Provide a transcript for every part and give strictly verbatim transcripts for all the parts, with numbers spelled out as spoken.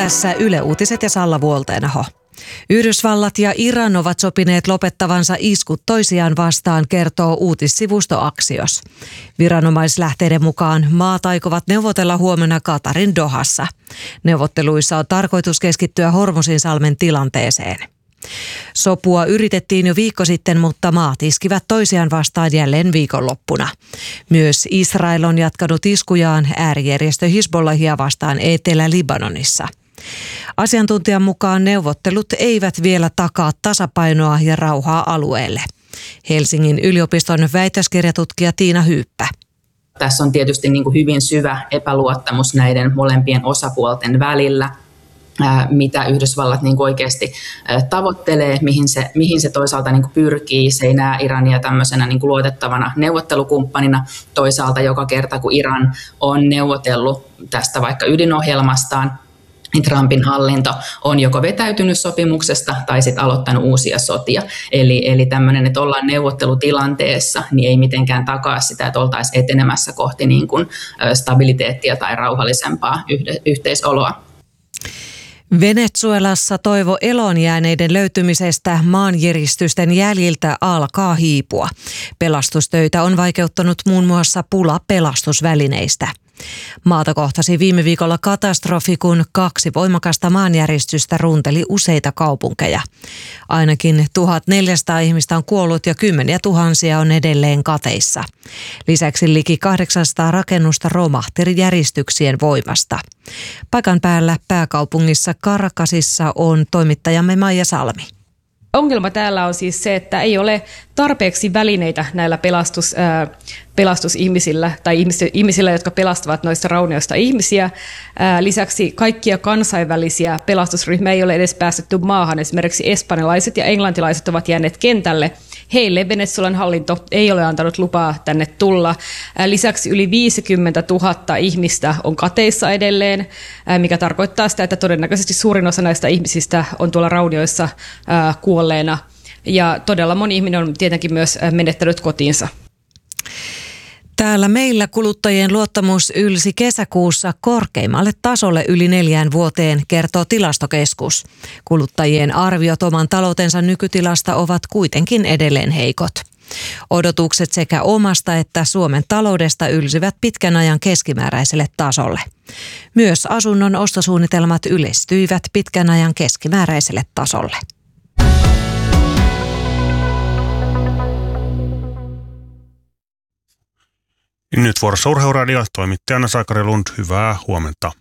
Tässä Yle Uutiset ja Salla Vuolteenaho. Yhdysvallat ja Iran ovat sopineet lopettavansa iskut toisiaan vastaan, kertoo uutissivusto Axios. Viranomaislähteiden mukaan maat aikovat neuvotella huomenna Qatarin Dohassa. Neuvotteluissa on tarkoitus keskittyä Hormuzinsalmen tilanteeseen. Sopua yritettiin jo viikko sitten, mutta maat iskivät toisiaan vastaan jälleen viikonloppuna. Myös Israel on jatkanut iskujaan äärijärjestö Hizbollahia vastaan Etelä-Libanonissa. Asiantuntijan mukaan neuvottelut eivät vielä takaa tasapainoa ja rauhaa alueelle. Helsingin yliopiston väitöskirjatutkija Tiina Hyyppä. Tässä on tietysti niin kuin hyvin syvä epäluottamus näiden molempien osapuolten välillä, mitä Yhdysvallat niin kuin oikeasti tavoittelee, mihin se, mihin se toisaalta niin kuin pyrkii. Se ei näe Irania tämmöisenä niin kuin luotettavana neuvottelukumppanina. Toisaalta joka kerta, kun Iran on neuvotellut tästä vaikka ydinohjelmastaan, niin Trumpin hallinto on joko vetäytynyt sopimuksesta tai sitten aloittanut uusia sotia. Eli, eli tämmöinen, että ollaan neuvottelutilanteessa, niin ei mitenkään takaa sitä, että oltaisiin etenemässä kohti niin kuin stabiliteettia tai rauhallisempaa yhteisoloa. Venezuelassa toivo eloon jääneiden löytymisestä maanjäristysten jäljiltä alkaa hiipua. Pelastustöitä on vaikeuttanut muun muassa pula pelastusvälineistä. Maata kohtasi viime viikolla katastrofi, kun kaksi voimakasta maanjäristystä runteli useita kaupunkeja. Ainakin tuhatneljäsataa ihmistä on kuollut ja kymmeniä tuhansia on edelleen kateissa. Lisäksi liki kahdeksansataa rakennusta romahti järistyksien voimasta. Paikan päällä pääkaupungissa Caracasissa on toimittajamme Maija Salmi. Ongelma täällä on siis se, että ei ole tarpeeksi välineitä näillä pelastus, ää, pelastusihmisillä tai ihmisillä, jotka pelastavat noista raunioista ihmisiä. Ää, lisäksi kaikkia kansainvälisiä pelastusryhmiä ei ole edes päästetty maahan. Esimerkiksi espanjalaiset ja englantilaiset ovat jääneet kentälle. Heille Venezuelan hallinto ei ole antanut lupaa tänne tulla. Ää, lisäksi yli viisikymmentätuhatta ihmistä on kateissa edelleen, ää, mikä tarkoittaa sitä, että todennäköisesti suurin osa näistä ihmisistä on tuolla raunioissa ää, kuolleena. Ja todella moni ihminen on tietenkin myös menettänyt kotiinsa. Täällä meillä kuluttajien luottamus ylsi kesäkuussa korkeimmalle tasolle yli neljään vuoteen, kertoo Tilastokeskus. Kuluttajien arviot oman taloutensa nykytilasta ovat kuitenkin edelleen heikot. Odotukset sekä omasta että Suomen taloudesta ylsivät pitkän ajan keskimääräiselle tasolle. Myös asunnon ostosuunnitelmat yleistyivät pitkän ajan keskimääräiselle tasolle. Nyt vuorossa Urheiluradio, toimittajana Sakari Lund, hyvää huomenta.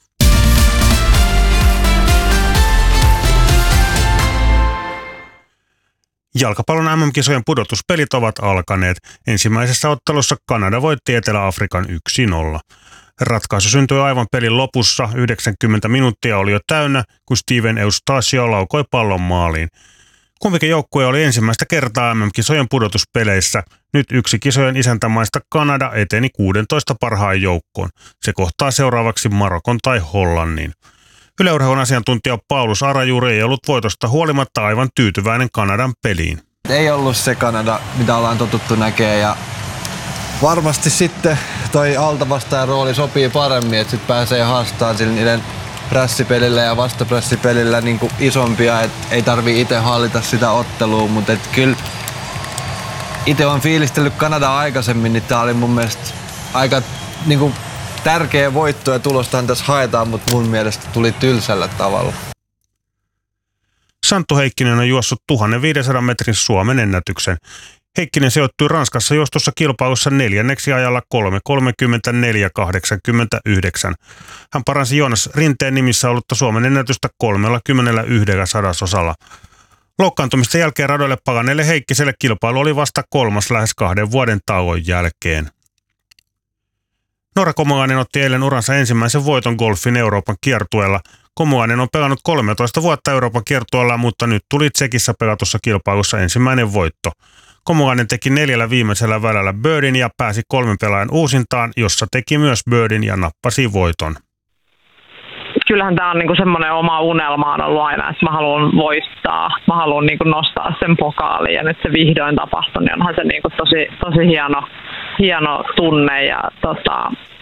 Jalkapallon M M-kisojen pudotuspelit ovat alkaneet. Ensimmäisessä ottelussa Kanada voitti Etelä-Afrikan yksi nolla. Ratkaisu syntyi aivan pelin lopussa. yhdeksänkymmentä minuuttia oli jo täynnä, kun Steven Eustasio laukoi pallon maaliin. Kumpikin joukkue oli ensimmäistä kertaa M M-kisojen pudotuspeleissä. Nyt yksi kisojen isäntämaista Kanada eteni kuusitoista parhaan joukkoon. Se kohtaa seuraavaksi Marokon tai Hollannin. Yle Urheilun asiantuntija Paulus Arajuuri ei ollut voitosta huolimatta aivan tyytyväinen Kanadan peliin. Ei ollut se Kanada, mitä ollaan totuttu näkemään, ja varmasti sitten toi altavastaajan rooli sopii paremmin, että sitten pääsee haastamaan sillä niiden prässipelillä ja vastaprässipelillä niin kuin isompia, et ei tarvii itse hallita sitä ottelua, mutta et kyllä itse olen fiilistellyt Kanadaa aikaisemmin, niin tää oli mun mielestä aika niin kuin tärkeä voitto ja tulostahan tässä haetaan, mutta mun mielestä tuli tylsällä tavalla. Santtu Heikkinen on juossut tuhatviisisataa metrin Suomen ennätyksen. Heikkinen sijoittui Ranskassa juostussa kilpailussa neljänneksi ajalla kolme kolmekymmentäneljä kahdeksankymmentäyhdeksän. Hän paransi Joonas Rinteen nimissä ollutta Suomen ennätystä kolmekymmentäyksi sadasosalla. Loukkaantumisten jälkeen radoille palanneelle Heikkiselle kilpailu oli vasta kolmas lähes kahden vuoden tauon jälkeen. Nora Komulainen otti eilen uransa ensimmäisen voiton golfin Euroopan kiertueella. Komulainen on pelannut kolmetoista vuotta Euroopan kiertueella, mutta nyt tuli Tsekissä pelatussa kilpailussa ensimmäinen voitto. Komulainen teki neljällä viimeisellä välällä birdin ja pääsi kolmen pelaajan uusintaan, jossa teki myös birdin ja nappasi voiton. Kyllähän tämä on niinku semmoinen oma unelma on ollut aina, että mä haluan voittaa, mä haluan niinku nostaa sen pokaaliin ja nyt se vihdoin tapahtui, niin onhan se niinku tosi, tosi hieno, hieno tunne ja tota,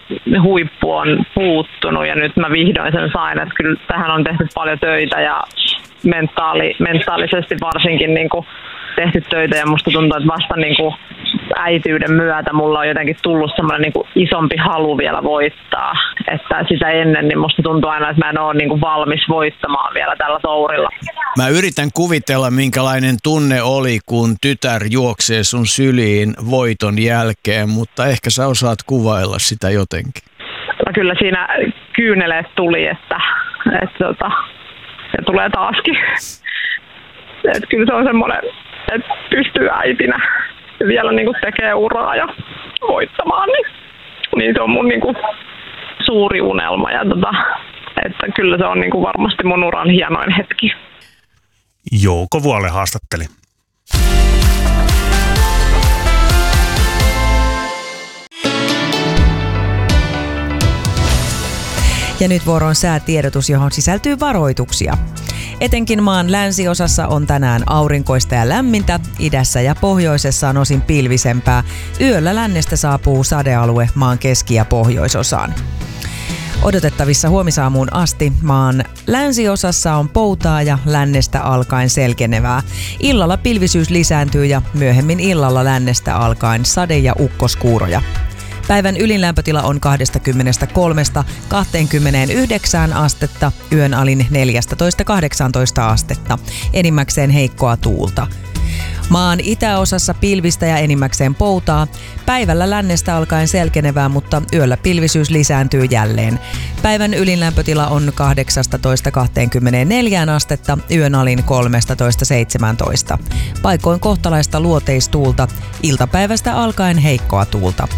huippu on puuttunut ja nyt mä vihdoin sen sain, että kyllä tähän on tehty paljon töitä ja mentaali, mentaalisesti varsinkin niin kuin tehty töitä ja musta tuntuu, että vasta niin kuin äitiyden myötä mulla on jotenkin tullut semmoinen niin kuin isompi halu vielä voittaa, että sitä ennen niin musta tuntuu aina, että mä en ole niin kuin valmis voittamaan vielä tällä tourilla. Mä yritän kuvitella, minkälainen tunne oli, kun tytär juoksee sun syliin voiton jälkeen, mutta ehkä sä osaat kuvailla sitä jotenkin. No kyllä siinä kyyneleet tuli, että, että, että se tulee taaskin. Että kyllä se on semmoinen, että pystyy äitinä vielä niin kuin tekee uraa ja voittamaan, niin, niin se on mun niin kuin suuri unelma. Ja tota, että kyllä se on niin kuin varmasti mun uran hienoin hetki. Jouko Vuole haastatteli. Ja nyt vuoroon säätiedotus, johon sisältyy varoituksia. Etenkin maan länsiosassa on tänään aurinkoista ja lämmintä, idässä ja pohjoisessa on osin pilvisempää. Yöllä lännestä saapuu sadealue maan keski- ja pohjoisosaan. Odotettavissa huomisaamuun asti maan länsiosassa on poutaa ja lännestä alkaen selkenevää. Illalla pilvisyys lisääntyy ja myöhemmin illalla lännestä alkaen sade- ja ukkoskuuroja. Päivän ylinlämpötila on kaksikymmentäkolme kaksikymmentäyhdeksän astetta, yön alin neljätoista kahdeksantoista astetta, enimmäkseen heikkoa tuulta. Maan itäosassa pilvistä ja enimmäkseen poutaa. Päivällä lännestä alkaen selkenevää, mutta yöllä pilvisyys lisääntyy jälleen. Päivän ylinlämpötila on kahdeksantoista kaksikymmentäneljä astetta, yön alin kolmetoista seitsemäntoista. Paikoin kohtalaista luoteistuulta, iltapäivästä alkaen heikkoa tuulta.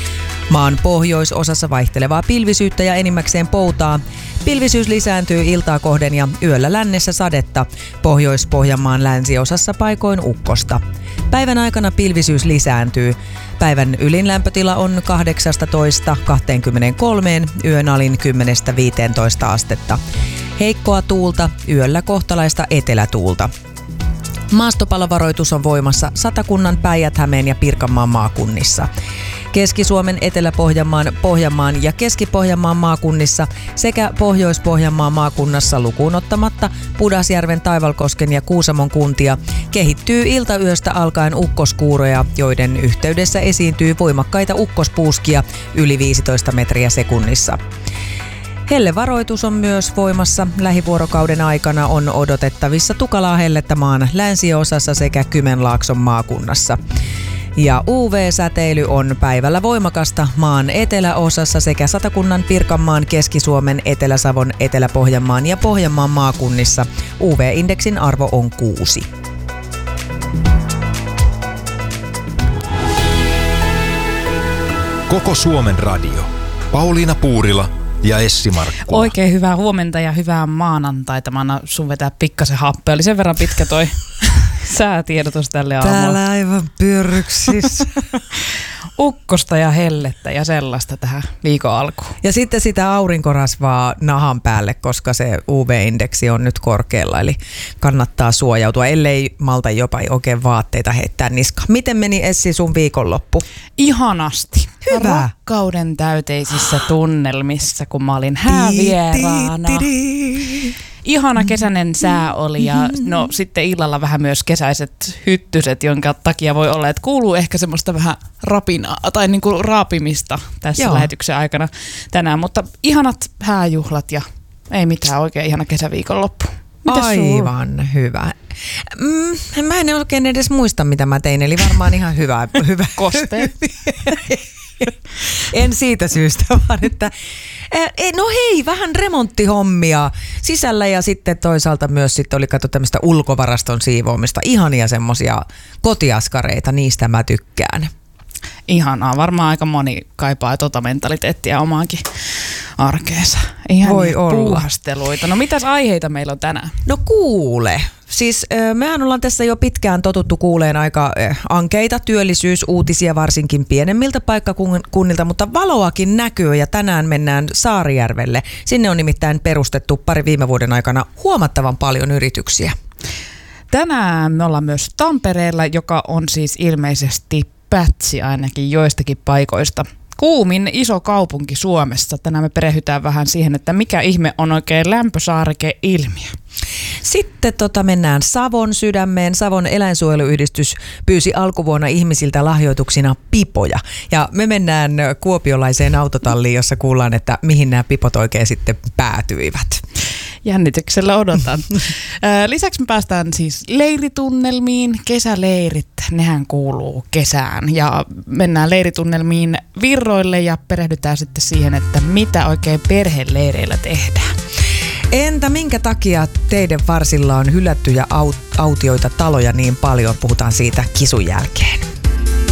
Maan pohjoisosassa vaihtelevaa pilvisyyttä ja enimmäkseen poutaa. Pilvisyys lisääntyy iltaa kohden ja yöllä lännessä sadetta. Pohjois-Pohjanmaan länsiosassa paikoin ukkosta. Päivän aikana pilvisyys lisääntyy. Päivän ylinlämpötila on kahdeksasta kaksikymmentäkolme, yön alin kymmenestä viiteentoista astetta. Heikkoa tuulta, yöllä kohtalaista etelätuulta. Maastopalovaroitus on voimassa Satakunnan, Päijät-Hämeen ja Pirkanmaan maakunnissa. Keski-Suomen, Etelä-Pohjanmaan, Pohjanmaan ja Keski-Pohjanmaan maakunnissa sekä Pohjois-Pohjanmaan maakunnassa lukuun ottamatta Pudasjärven, Taivalkosken ja Kuusamon kuntia kehittyy iltayöstä alkaen ukkoskuuroja, joiden yhteydessä esiintyy voimakkaita ukkospuuskia yli viisitoista metriä sekunnissa. Hellevaroitus on myös voimassa. Lähivuorokauden aikana on odotettavissa tukalaa hellettä maan länsiosassa sekä Kymenlaakson maakunnassa. Ja U V-säteily on päivällä voimakasta maan eteläosassa sekä Satakunnan, Pirkanmaan, Keski-Suomen, Etelä-Savon, Etelä-Pohjanmaan ja Pohjanmaan maakunnissa. U V-indeksin arvo on kuusi. Koko Suomen radio. Pauliina Puurila ja Essi Markkula. Oikein hyvää huomenta ja hyvää maanantaita. Mä annan sun vetää pikkasen happea. Oli sen verran pitkä toi säätiedotus tälle aamulla. Täällä aivan pyörryksissä. Ukkosta ja hellettä ja sellaista tähän viikon alkuun. Ja sitten sitä aurinkorasvaa nahan päälle, koska se U V-indeksi on nyt korkealla, eli kannattaa suojautua, ellei malta jopa oikein vaatteita heittää niskaan. Miten meni Essi sun viikonloppu? Ihanasti. Hyvä. Rakkauden täyteisissä tunnelmissa, kun mä olin häävieraana. Ihana kesäinen sää oli ja no sitten illalla vähän myös kesäiset hyttyset, jonka takia voi olla, että kuuluu ehkä semmoista vähän rapinaa tai niinku raapimista tässä Joo. lähetyksen aikana tänään, mutta ihanat hääjuhlat ja ei mitään, oikein ihana kesäviikonloppu. Mitäs Aivan sulla? hyvä. Mm, mä en oikein edes muista, mitä mä tein, eli varmaan ihan hyvä. hyvä. Kosteet. En siitä syystä, vaan että no hei, vähän remonttihommia sisällä ja sitten toisaalta myös sitten oli katso tämmöistä ulkovaraston siivoamista. Ihania semmosia kotiaskareita, niistä mä tykkään. Ihanaa, varmaan aika moni kaipaa tota mentaliteettia omaankin arkeensa. Ihan Voi olla. Puuhasteluita. No mitäs aiheita meillä on tänään? No kuule. Siis mehän ollaan tässä jo pitkään totuttu kuuleen aika ankeita työllisyysuutisia varsinkin pienemmiltä paikkakunnilta, mutta valoakin näkyy ja tänään mennään Saarijärvelle. Sinne on nimittäin perustettu pari viime vuoden aikana huomattavan paljon yrityksiä. Tänään me ollaan myös Tampereella, joka on siis ilmeisesti pätsi ainakin joistakin paikoista kuumin iso kaupunki Suomessa. Tänään me perehdytään vähän siihen, että mikä ihme on oikein lämpösaareke-ilmiö. Sitten tota mennään Savon sydämeen. Savon eläinsuojeluyhdistys pyysi alkuvuonna ihmisiltä lahjoituksina pipoja. Ja me mennään kuopiolaiseen autotalliin, jossa kuullaan, että mihin nämä pipot oikein sitten päätyivät. Jännityksellä odotan. Lisäksi me päästään siis leiritunnelmiin. Kesäleirit, nehän kuuluu kesään. Ja mennään leiritunnelmiin Virroille ja perehdytään sitten siihen, että mitä oikein perheleireillä tehdään. Entä minkä takia teidän varsilla on hylättyjä aut- autioita taloja niin paljon? Puhutaan siitä kisun jälkeen.